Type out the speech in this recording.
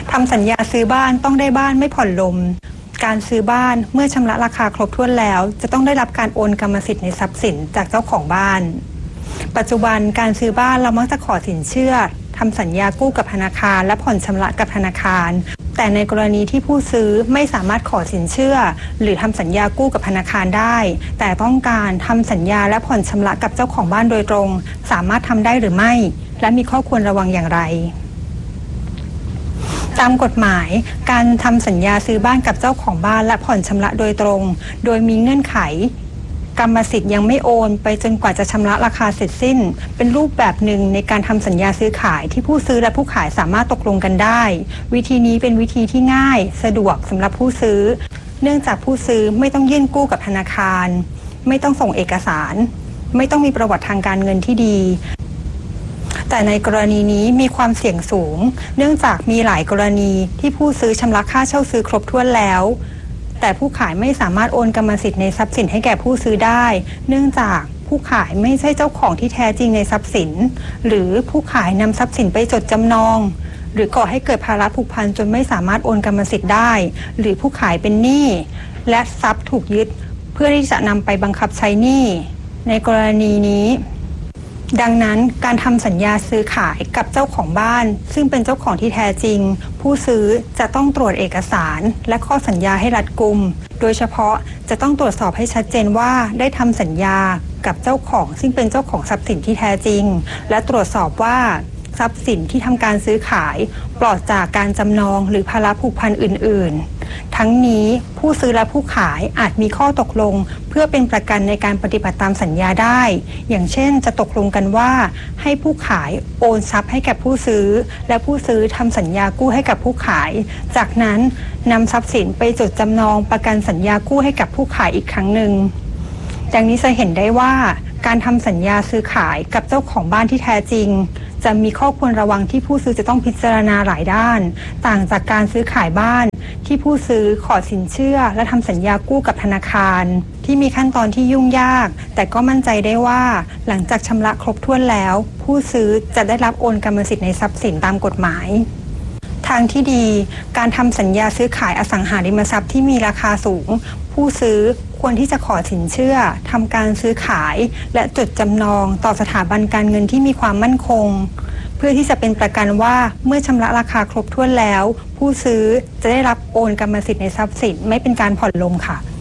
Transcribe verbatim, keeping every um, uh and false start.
ทำสัญญาซื้อบ้านต้องได้บ้านไม่ผ่อนลมการซื้อบ้านเมื่อชำระราคาครบถ้วนแล้วจะต้องได้รับการโอนกรรมสิทธิ์ในทรัพย์สินจากเจ้าของบ้านปัจจุบันการซื้อบ้านเรามักจะขอสินเชื่อทำสัญญากู้กับธนาคารและผ่อนชำระกับธนาคารแต่ในกรณีที่ผู้ซื้อไม่สามารถขอสินเชื่อหรือทำสัญญากู้กับธนาคารได้แต่ต้องการทำสัญญาและผ่อนชำระกับเจ้าของบ้านโดยตรงสามารถทำได้หรือไม่และมีข้อควรระวังอย่างไรตามกฎหมายการทำสัญญาซื้อบ้านกับเจ้าของบ้านและผ่อนชำระโดยตรงโดยมีเงื่อนไขกรรมสิทธิ์ยังไม่โอนไปจนกว่าจะชำระราคาเสร็จสิ้นเป็นรูปแบบหนึ่งในการทำสัญญาซื้อขายที่ผู้ซื้อและผู้ขายสามารถตกลงกันได้วิธีนี้เป็นวิธีที่ง่ายสะดวกสำหรับผู้ซื้อเนื่องจากผู้ซื้อไม่ต้องยื่นกู้กับธนาคารไม่ต้องส่งเอกสารไม่ต้องมีประวัติทางการเงินที่ดีแต่ในกรณีนี้มีความเสี่ยงสูงเนื่องจากมีหลายกรณีที่ผู้ซื้อชำระค่าเช่าซื้อครบถ้วนแล้วแต่ผู้ขายไม่สามารถโอนกรรมสิทธิ์ในทรัพย์สินให้แก่ผู้ซื้อได้เนื่องจากผู้ขายไม่ใช่เจ้าของที่แท้จริงในทรัพย์สินหรือผู้ขายนำทรัพย์สินไปจดจำนองหรือก่อให้เกิดภาระผูกพันจนไม่สามารถโอนกรรมสิทธิ์ได้หรือผู้ขายเป็นหนี้และทรัพย์ถูกยึดเพื่อที่จะนำไปบังคับใช้หนี้ในกรณีนี้ดังนั้นการทำสัญญาซื้อขายกับเจ้าของบ้านซึ่งเป็นเจ้าของที่แท้จริงผู้ซื้อจะต้องตรวจเอกสารและข้อสัญญาให้รัดกุมโดยเฉพาะจะต้องตรวจสอบให้ชัดเจนว่าได้ทำสัญญากับเจ้าของซึ่งเป็นเจ้าของทรัพย์สินที่แท้จริงและตรวจสอบว่าทรัพย์สินที่ทำการซื้อขายปลอดจากการจำนองหรือภาระผูกพันอื่นๆทั้งนี้ผู้ซื้อและผู้ขายอาจมีข้อตกลงเพื่อเป็นประกันในการปฏิบัติตามสัญญาได้อย่างเช่นจะตกลงกันว่าให้ผู้ขายโอนทรัพย์ให้แก่ผู้ซื้อและผู้ซื้อทำสัญญากู้ให้กับผู้ขายจากนั้นนำทรัพย์สินไปจดจำนองประกันสัญญากู้ให้กับผู้ขายอีกครั้งหนึ่งดังนี้จะเห็นได้ว่าการทำสัญญาซื้อขายกับเจ้าของบ้านที่แท้จริงจะมีข้อควรระวังที่ผู้ซื้อจะต้องพิจารณาหลายด้านต่างจากการซื้อขายบ้านที่ผู้ซื้อขอสินเชื่อและทำสัญญากู้กับธนาคารที่มีขั้นตอนที่ยุ่งยากแต่ก็มั่นใจได้ว่าหลังจากชำระครบถ้วนแล้วผู้ซื้อจะได้รับโอนกรรมสิทธิ์ในทรัพย์สินตามกฎหมายทางที่ดีการทำสัญญาซื้อขายอสังหาริมทรัพย์ที่มีราคาสูงผู้ซื้อควรที่จะขอสินเชื่อทำการซื้อขายและจดจำนองต่อสถาบันการเงินที่มีความมั่นคงเพื่อที่จะเป็นประกันว่าเมื่อชำระราคาครบถ้วนแล้วผู้ซื้อจะได้รับโอนกรรมสิทธิ์ในทรัพย์สินไม่เป็นการผ่อนลมค่ะ